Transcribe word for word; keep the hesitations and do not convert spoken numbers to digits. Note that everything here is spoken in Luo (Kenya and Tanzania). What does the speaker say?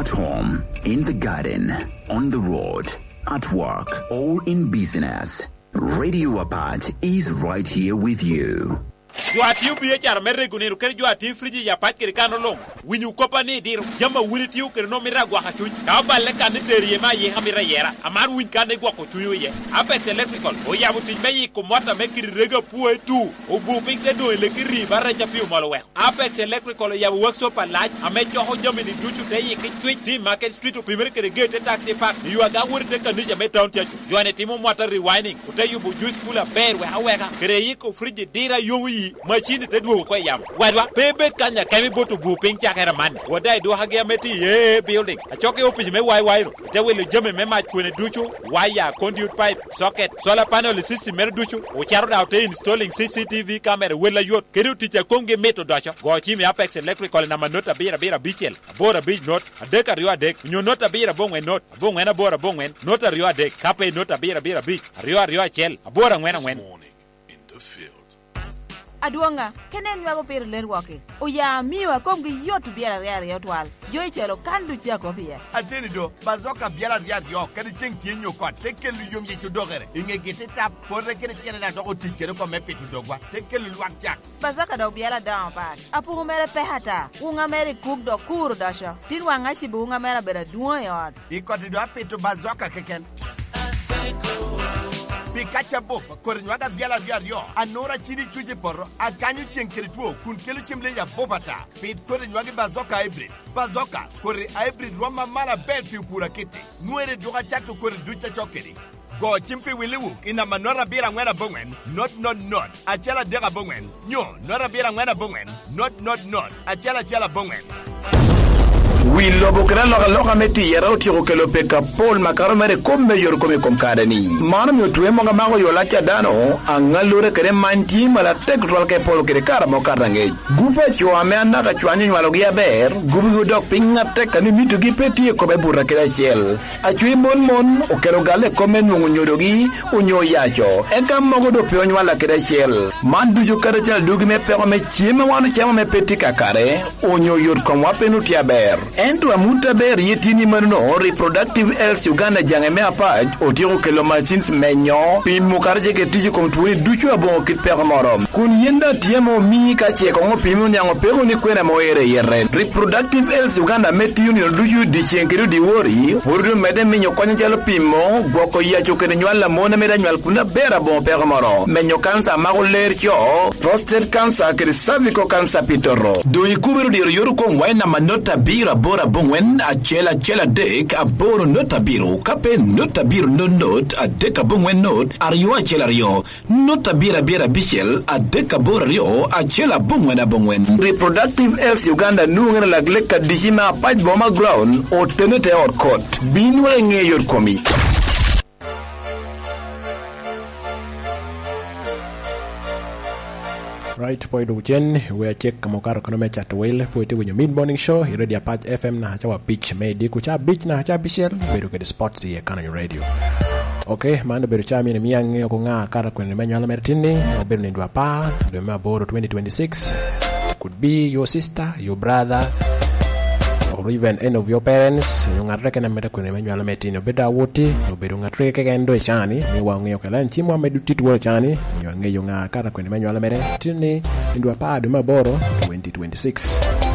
At home, in the garden, on the road, at work, or in business, Radio Apart is right here with you. Joati ubi char merre gunero ker joati friji ya pat ker kano long winyu kopa ni dir jama wuri tiu ker no mira gwa kachu ka balle kan derie ma ye hamira yera amar win kan gwa ko chuyo ye Apex Electrical o ya buti meyi ko mota me kir rega puwe tu o bu ping de do le kiri barra japi malo we Apex Electrical ya workshop laaj ame cho ho jami ni duchu de ye ke chui di market street o primary ker gate taxi park you aga wuri te kan ni me town tia joane timo mota rewinding o te yubu juice cooler bear we haweka kere yi ko friji dira yowi machine te duo ko yam wadwa pebe kanya kemi boto bu ping chakera man wadai do hage meti ye building achoke opi me wai wai te wele jame me ma kwene duchu wire conduit pipe socket solar panel system mer duchu o charo da te installing C C T V camera wela yot kedu ticha konge meto dacha go chimi Apex Electrical na manota bira bira bichel bora big note adeka rio adek nyo nota bira bongwe note bongwe na bora bongwen nota rio adek kape nota bira bira big rio rio chel bora ngwena ngwen Aduanga, kenen yago per ler wake. O ya miwa komgi yotu biara riari yotwal. Joy chelo kandu jako bia. Ateni do, bazoka biara riari yo, kani cheng tienyo kwa, teke lu yom ye chudogere. Inge gete tap, porre kene tiene na doko tikere kwa mepe chudogwa, teke lu luak chak. Bazoka do biara down pad. Apu umere pehata, unga mere kuk do kuru dasha. Tinwa ngachi bu unga mere bera duwa yod. Ikoti do apeto bazoka keken. Pikacha bop kornywaga biala biario anora chini chuje porro aganyu chenkere tuo kun kelu chimle ya bopata pit kornywaga bazoka hybrid bazoka kore hybrid roma mala bel pipura kete nuere doga chato kore ducha chokeri go chimpi wiliwu ina manora bira ngwena bongwen not not not achela dega bongwen nyo nora bira ngwena bongwen not not not achela chela bongwen wi lobo kena loka loka meti yera uti kukelo peka Paul makaro mere kombe yor kome komkadeni mana mi utuwe monga mago yolacha dano angalure kere manti mala tek rolke Paul kere kara mokarange gupa chua me anaka chua nyo walogia ber gubi hudok pinga teka ni mitu gipeti kome bura kera shell achui mon mon ukero gale kome nungu nyodogi unyo yacho eka mogo do pio nywala kera shell mandu jukara chal dugi me peko me chime wano chema me peti kakare unyo yor komwa penutia ber Ento amuta ber yetini manuno reproductive health Uganda jangeme apaj otiro kelo machines menyo pimu karje ke tiji komtuni duchu abon kit per morom kun yenda tiemo mi ka che ko pimu nyango pero ni kwena moere yere reproductive health Uganda meti union duchu di chenkeru di wori wurdu mede menyo kwanya jalo pimo goko ya chokene nywala mona meda nywal kuna bera bon per morom menyo cancer magoler cho prostate cancer ke cervical cancer pitoro do ikubero di yoru ko waina manota bira bora bongwen a chela chela dek a boro nota biro kape nota biro no not a deka bongwen not a rio a chela rio nota bira bira bichel a deka bora rio a chela bongwen a bongwen reproductive health Uganda nungere la gleka dijima paj boma ground o tenete or court binwe nge yor komi Right, boy do jen we check kamokaro kono mecha to well poite wenyo mid morning show radio Apart F M na hacha beach made kucha beach na hacha bishel bedo ke sports here kana radio. Okay, mando bedo cha mine miang ko nga kara kwenye menyo ala mertini bedo ni ndwa pa do maboro twenty twenty-six could be your sister, your brother or even any of your parents yung atreke na meta kwenye menyo ala mertini beda wote bedo ngatreke kendo chani mi wangiyo kala nchimo amedu titwo chani yo ngeyo nga kara kwenye menyo ala mertini ndwa pa do maboro twenty twenty-six